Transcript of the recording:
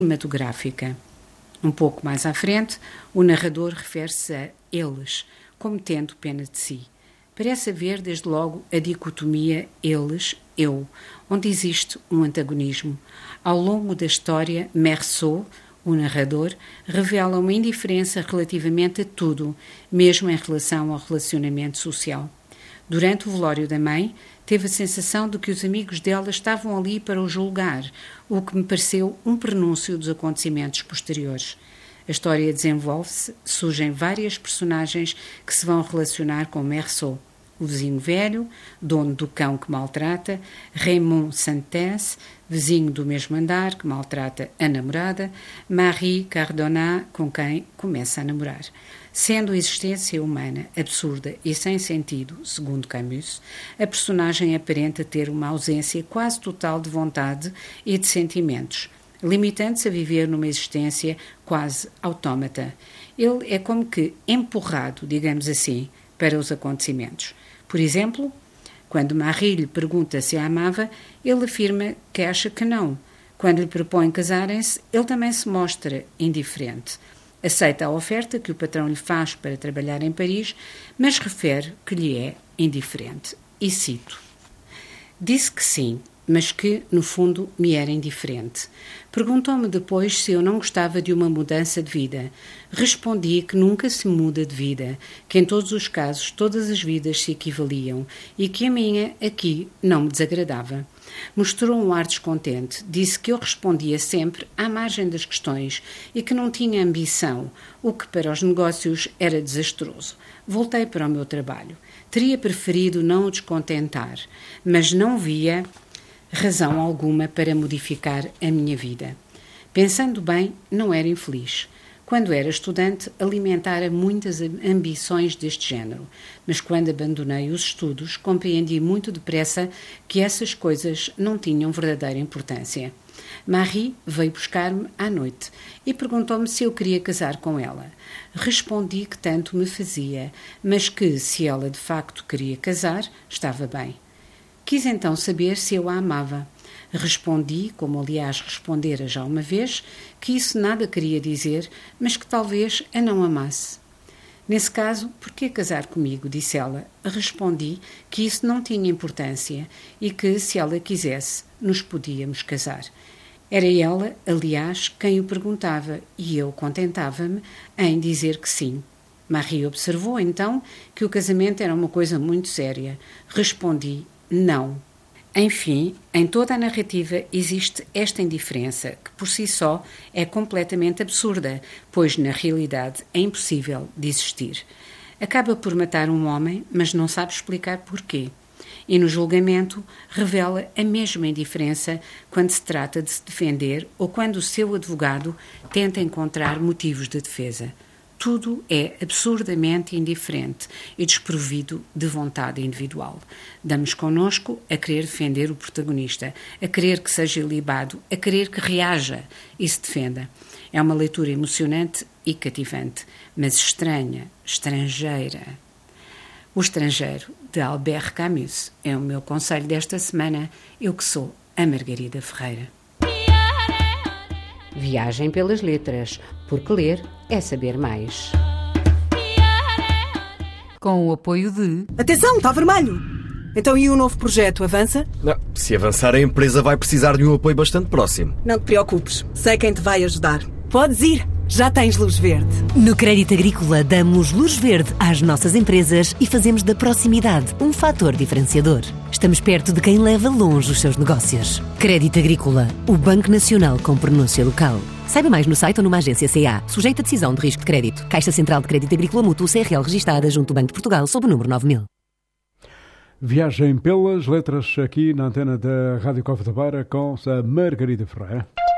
cinematográfica. Um pouco mais à frente, o narrador refere-se a eles, como tendo pena de si. Parece haver, desde logo, a dicotomia eles-eu, onde existe um antagonismo. Ao longo da história, Meursault, o narrador, revela uma indiferença relativamente a tudo, mesmo em relação ao relacionamento social. Durante o velório da mãe, teve a sensação de que os amigos dela estavam ali para o julgar, o que me pareceu um prenúncio dos acontecimentos posteriores. A história desenvolve-se, surgem várias personagens que se vão relacionar com Meursault. O vizinho velho, dono do cão que maltrata, Raymond Santès, vizinho do mesmo andar que maltrata a namorada, Marie Cardona, com quem começa a namorar. Sendo a existência humana absurda e sem sentido, segundo Camus, a personagem aparenta ter uma ausência quase total de vontade e de sentimentos, limitando-se a viver numa existência quase autómata. Ele é como que empurrado, digamos assim, para os acontecimentos. Por exemplo, quando Marie lhe pergunta se a amava, ele afirma que acha que não. Quando lhe propõe casarem-se, ele também se mostra indiferente. Aceita a oferta que o patrão lhe faz para trabalhar em Paris, mas refere que lhe é indiferente. E cito: "Disse que sim, mas que, no fundo, me era indiferente. Perguntou-me depois se eu não gostava de uma mudança de vida. Respondi que nunca se muda de vida, que em todos os casos todas as vidas se equivaliam e que a minha, aqui, não me desagradava. Mostrou um ar descontente, disse que eu respondia sempre à margem das questões e que não tinha ambição, o que para os negócios era desastroso. Voltei para o meu trabalho. Teria preferido não o descontentar, mas não via razão alguma para modificar a minha vida. Pensando bem, não era infeliz. Quando era estudante, alimentara muitas ambições deste género, mas quando abandonei os estudos, compreendi muito depressa que essas coisas não tinham verdadeira importância. Marie veio buscar-me à noite e perguntou-me se eu queria casar com ela. Respondi que tanto me fazia, mas que, se ela de facto queria casar, estava bem. Quis então saber se eu a amava. Respondi, como aliás respondera já uma vez, que isso nada queria dizer, mas que talvez a não amasse. Nesse caso, por que casar comigo? Disse ela. Respondi que isso não tinha importância e que, se ela quisesse, nos podíamos casar. Era ela, aliás, quem o perguntava e eu contentava-me em dizer que sim. Marie observou então que o casamento era uma coisa muito séria. Respondi não. Enfim, em toda a narrativa existe esta indiferença, que por si só é completamente absurda, pois na realidade é impossível de existir. Acaba por matar um homem, mas não sabe explicar porquê. E no julgamento revela a mesma indiferença quando se trata de se defender ou quando o seu advogado tenta encontrar motivos de defesa. Tudo é absurdamente indiferente e desprovido de vontade individual. Damos connosco a querer defender o protagonista, a querer que seja ilibado, a querer que reaja e se defenda. É uma leitura emocionante e cativante, mas estranha, estrangeira. O Estrangeiro, de Albert Camus, é o meu conselho desta semana, eu que sou a Margarida Ferreira. Viagem pelas letras, porque ler é saber mais. Com o apoio de... Atenção, está vermelho! Então e o novo projeto, avança? Não, se avançar, a empresa vai precisar de um apoio bastante próximo. Não te preocupes, sei quem te vai ajudar. Podes ir, já tens luz verde. No Crédito Agrícola damos luz verde às nossas empresas e fazemos da proximidade um fator diferenciador. Estamos perto de quem leva longe os seus negócios. Crédito Agrícola, o Banco Nacional com pronúncia local. Saiba mais no site ou numa agência CA, sujeita a decisão de risco de crédito. Caixa Central de Crédito Agrícola Mútuo CRL registada junto do Banco de Portugal sob o número 9000. Viagem pelas letras aqui na antena da Rádio Cova da Beira com a Margarida Ferreira.